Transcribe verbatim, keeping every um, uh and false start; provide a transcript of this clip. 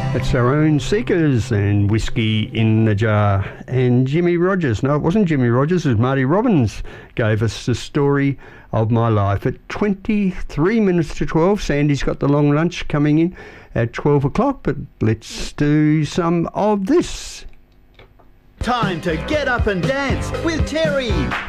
It's our own Seekers and Whiskey in the Jar. And Jimmy Rogers, no, it wasn't Jimmy Rogers, it was Marty Robbins, gave us the story of my life. At twenty-three minutes to twelve, Sandy's got the long lunch coming in at twelve o'clock, but let's do some of this. Time to get up and dance with Terry.